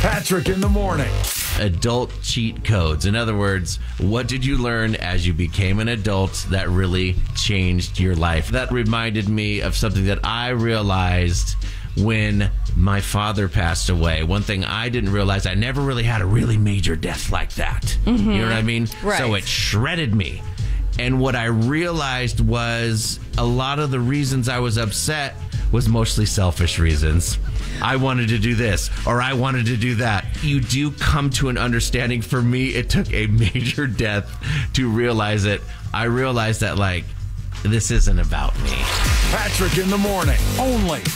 Patrick in the morning. Adult cheat codes. In other words, what did you learn as you became an adult that really changed your life? That reminded me of something that I realized when my father passed away. One thing I didn't realize, I never really had a really major death like that. You know what I mean? Right. So it shredded me. And what I realized was a lot of the reasons I was upset was mostly selfish reasons. I wanted to do this, or I wanted to do that. You do come to an understanding. For me, it took a major death to realize it. I realized that, this isn't about me. Patrick in the morning, only